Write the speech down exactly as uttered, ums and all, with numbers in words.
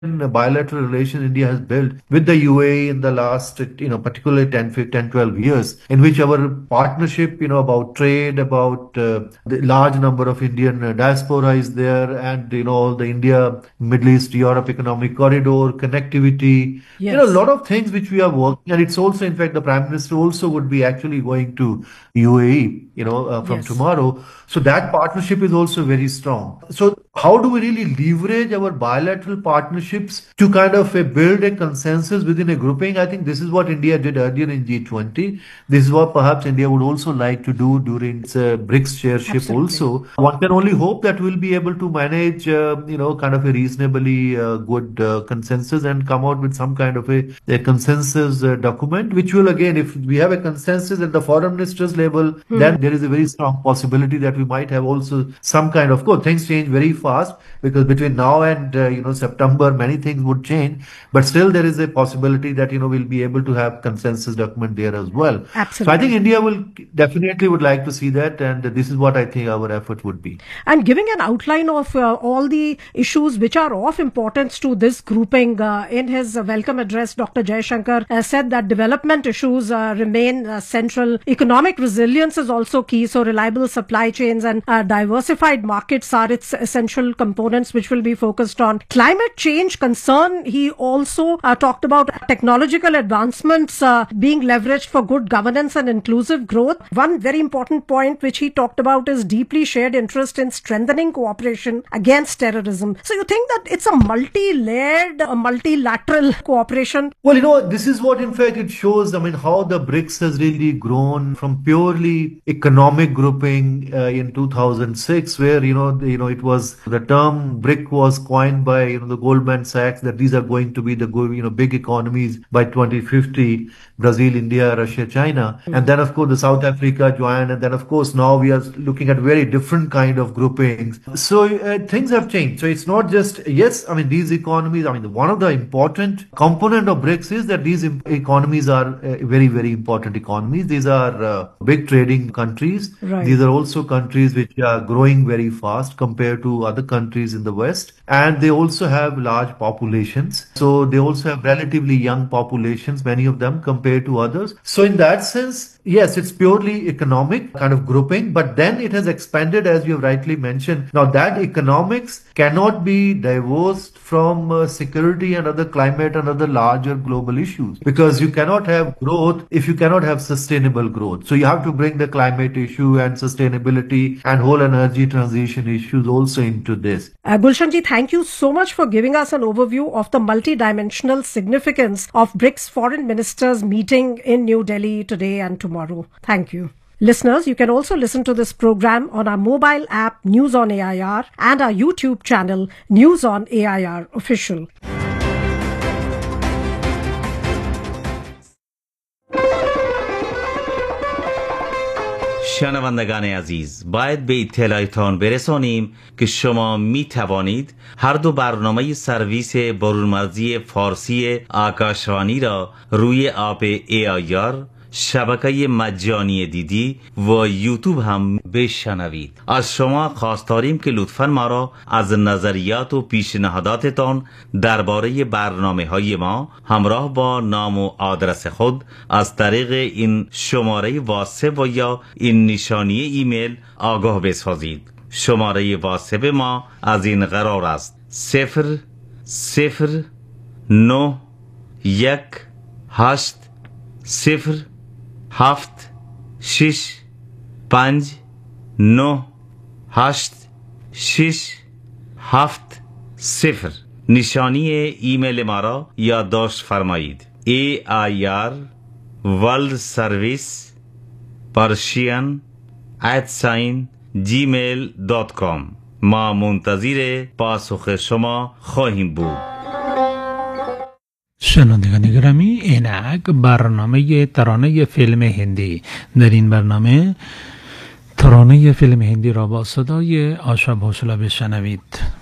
bilateral relations India has built with the U A E in the last, you know, particularly ten, twelve years, in which our partnership, you know, about trade, about uh, the large number of Indian uh, diaspora is there, and, you know, the India, Middle East, Europe economic corridor, connectivity, Yes. you know, a lot of things which we are working. And it's also, in fact, the Prime Minister also would be actually going to U A E, you know, uh, from Yes. tomorrow. So that partnership is also very strong. So how do we really leverage our bilateral partnerships to kind of uh, build a consensus within a grouping? I think this is what India did earlier in G twenty. This is what perhaps India would also like to do during its uh, BRICS chairship. Absolutely. Also. One can only hope that we'll be able to manage, uh, you know, kind of a reasonably uh, good uh, consensus and come out with some kind of a, a consensus uh, document, which will, again, if we have a consensus at the foreign ministers level, Hmm. then there is a very strong possibility that we might have also some kind of, of course, things change very fast, because between now and, uh, you know, September, many things would change, but still there is a possibility that, you know, we'll be able to have consensus document there as well. Absolutely. So I think India will definitely would like to see that, and this is what I think our effort would be. And giving an outline of uh, all the issues which are of importance to this grouping, uh, in his uh, welcome address, Doctor Jaishankar uh, said that development issues uh, remain uh, central. Economic resilience is also key. So reliable supply chains and uh, diversified markets are its essential components which will be focused on. Climate change concern, he also uh, talked about technological advancements uh, being leveraged for good governance and inclusive growth. One very important point which he talked about is deeply shared interest in strengthening cooperation against terrorism. So you think that it's a multi-layered, a multilateral cooperation? Well, you know, this is what, in fact, it shows, I mean, how the BRICS has really grown from purely economic grouping uh, in two thousand six, where, you know, the, you know, it was, the term BRIC was coined by, you know, the Goldman Sachs, that these are going to be the, you know, big economies by twenty fifty, Brazil, India, Russia, China. Mm-hmm. And then, of course, the South Africa joined. And then, of course, now we are looking at very different kind of groupings. So uh, things have changed. So it's not just, yes, I mean, these economies, I mean, one of the important component of BRICS is that these economies are uh, very, very important economies. These are uh, big trading countries. Right. These are also countries which are growing very fast compared to other countries in the West. And they also have large populations. So they also have relatively young populations, many of them, compared to others. So in that sense, yes, it's purely economic kind of grouping, but then it has expanded, as you have rightly mentioned. Now that economics cannot be divorced from uh, security and other climate and other larger global issues, because you cannot have growth if you cannot have sustainable growth. So you have to bring the climate issue and sustainability and whole energy transition issues also into this. Uh, Gulshanji, thank you so much for giving us an overview of the multidimensional significance of BRICS foreign ministers meeting in New Delhi today and tomorrow. Thank you. Listeners, you can also listen to this program on our mobile app News on A I R and our YouTube channel News on A I R Official. شنوندگان عزیز، باید به اطلاعتان برسانیم که شما می توانید هر دو برنامه سرویس برونمرزی فارسی آکاشوانی را روی اپ ای آی آر، شبکه مجانی دیدی و یوتیوب هم بشنوید. از شما خواست داریم که لطفاً ما را از نظریات و پیشنهاداتتان درباره برنامه های ما همراه با نام و آدرس خود از طریق این شماره واتساپ و یا این نشانی ایمیل آگاه بسازید. شماره واتساپ ما از این قرار است: صفر صفر نه یک هشت صفر هفت شش پنج نه هشت شش هفت صفر. نشانی ایمیل ما را یادداشت فرمایید: ای آی آر ورلد سرویس پرشین ات ساین جیمیل دات کام. ما منتظر پاسخ شما خواهیم بود. شنوندگان گرامی، اینک برنامه ترانه فیلم هندی. در این برنامه ترانه فیلم هندی را با صدای آشا بوسلا بشنوید.